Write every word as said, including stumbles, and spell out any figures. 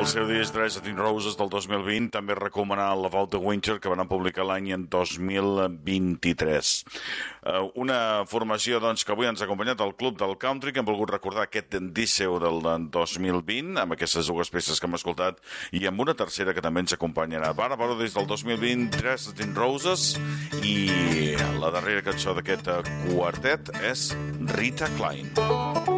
El seu disc Dresden Roses del dos mil vint, també recomanar el About the Winter, que van publicar l'any en dos mil vint-i-tres. Uh, una formació doncs, que avui ens ha acompanyat al Club del Country, que hem volgut recordar aquest disc seu del dos mil vint, amb aquestes dues peces que hem escoltat, i amb una tercera que també ens acompanyarà. Van a veure des del dos mil vint, Dresden Roses, i la darrera cançó d'aquest quartet és Rita Klein.